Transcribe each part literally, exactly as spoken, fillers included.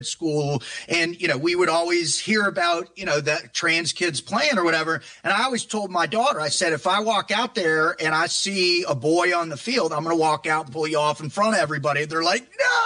school, and you know we would always hear about you know that trans kids playing or whatever, and I always told my daughter, I said, if I walk out there and I see a boy on the field, I'm going to walk out and pull you off in front of everybody. They're like,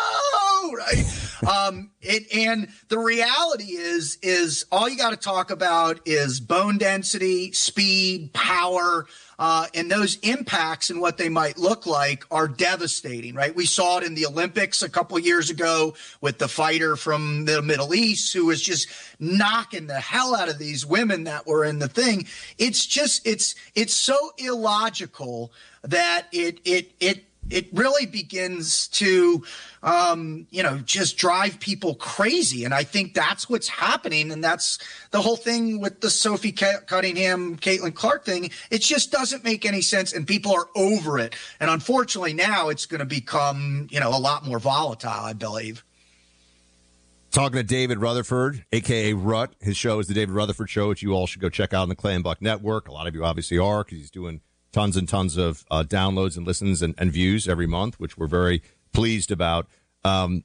no, right? um it and the reality is is all you got to talk about is bone density, speed, power. Uh, and those impacts and what they might look like are devastating, right? We saw it in the Olympics a couple of years ago with the fighter from the Middle East who was just knocking the hell out of these women that were in the thing. It's just, it's, it's so illogical that it, it, it, it really begins to, um, you know, just drive people crazy. And I think that's what's happening. And that's the whole thing with the Sophie Cunningham, Caitlin Clark thing. It just doesn't make any sense. And people are over it. And unfortunately, now it's going to become, you know, a lot more volatile, I believe. Talking to David Rutherford, a k a. Rut. His show is the David Rutherford Show, which you all should go check out on the Clay and Buck Network. A lot of you obviously are, because he's doing tons and tons of uh, downloads and listens and, and views every month, which we're very pleased about. Um,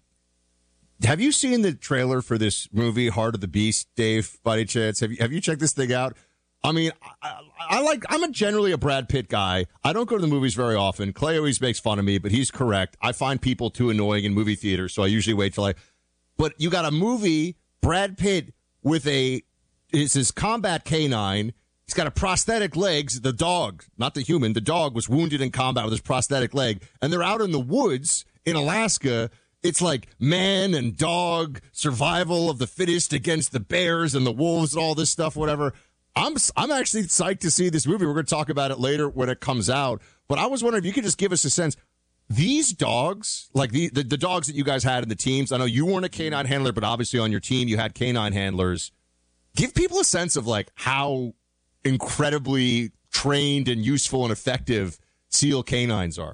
have you seen the trailer for this movie, Heart of the Beast, Dave, by any chance? Have you, have you checked this thing out? I mean, I, I like, I'm a generally a Brad Pitt guy. I don't go to the movies very often. Clay always makes fun of me, but he's correct. I find people too annoying in movie theaters, so I usually wait till I, but you got a movie, Brad Pitt with a, it's his combat canine. He's got a prosthetic legs. The dog, not the human, the dog was wounded in combat with his prosthetic leg. And they're out in the woods in Alaska. It's like man and dog, survival of the fittest against the bears and the wolves and all this stuff, whatever. I'm I'm actually psyched to see this movie. We're going to talk about it later when it comes out. But I was wondering if you could just give us a sense. These dogs, like the, the, the dogs that you guys had in the teams, I know you weren't a canine handler, but obviously on your team you had canine handlers. Give people a sense of like how incredibly trained and useful and effective SEAL canines are.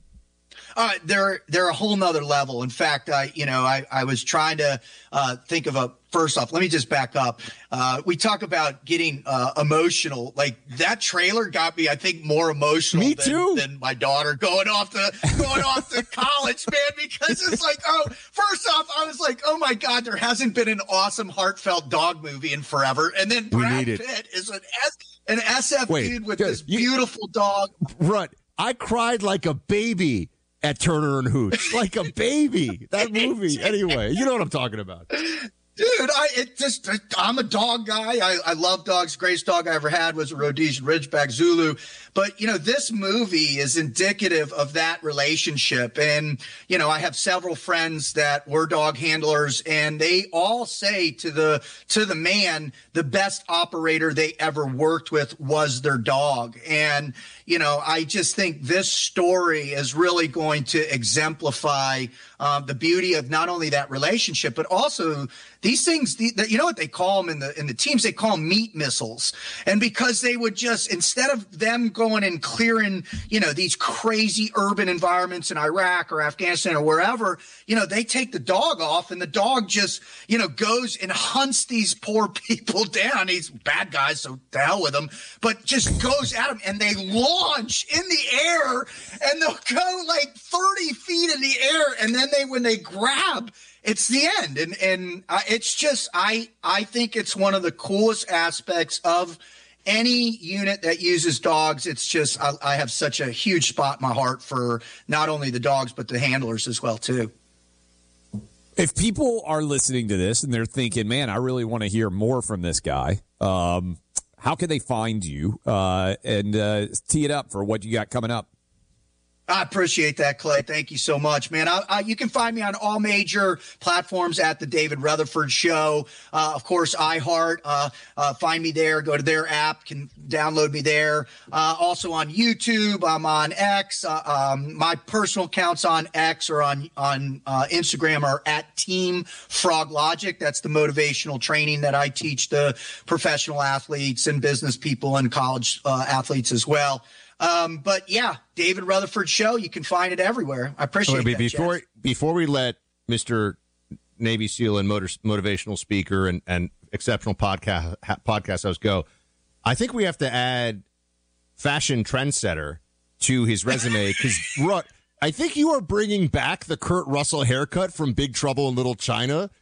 Uh, they're they're a whole nother level. In fact, I you know I, I was trying to uh, think of a first off. Let me just back up. Uh, we talk about getting uh, emotional. Like that trailer got me, I think, more emotional me than, too. than my daughter going off to going off to college, man. Because it's like, oh, first off, I was like, oh my God, there hasn't been an awesome, heartfelt dog movie in forever. And then Brad Pitt is an S an S F Wait, dude with just, this you, beautiful dog. Rut, I cried like a baby at Turner and Hooch, like a baby. That movie, anyway. You know what I'm talking about. Dude, I it just I'm a dog guy. I, I love dogs. Greatest dog I ever had was a Rhodesian Ridgeback Zulu. But, you know, this movie is indicative of that relationship. And, you know, I have several friends that were dog handlers, and they all say to the to the man, the best operator they ever worked with was their dog. And, you know, I just think this story is really going to exemplify uh, the beauty of not only that relationship, but also these things. The, the, you know what they call them in the in the teams? They call them meat missiles. And because they would just, instead of them going and clearing, you know, these crazy urban environments in Iraq or Afghanistan or wherever, you know, they take the dog off, and the dog just, you know, goes and hunts these poor people down. These bad guys, so to hell with them, but just goes at them, and they launch in the air, and they'll go like thirty feet in the air, and then they, when they grab, it's the end. And and uh, it's just, I I think it's one of the coolest aspects of any unit that uses dogs. It's just, I, I have such a huge spot in my heart for not only the dogs, but the handlers as well, too. If people are listening to this and they're thinking, man, I really want to hear more from this guy, um, how can they find you uh, and uh, tee it up for what you got coming up? I appreciate that, Clay. Thank you so much, man. I, I, you can find me on all major platforms at The David Rutherford Show. Uh, of course, iHeart. Uh, uh, find me there. Go to their app. Can download me there. Uh, also on YouTube. I'm on X. Uh, um, my personal accounts on X or on on uh, Instagram are at Team Frog Logic. That's the motivational training that I teach the professional athletes and business people and college uh, athletes as well. Um, but yeah, David Rutherford Show, you can find it everywhere. I appreciate okay, that. Before, Jeff. before we let Mister Navy SEAL and motor, motivational speaker and, and exceptional podcast, podcast host go, I think we have to add fashion trendsetter to his resume, because I think you are bringing back the Kurt Russell haircut from Big Trouble in Little China.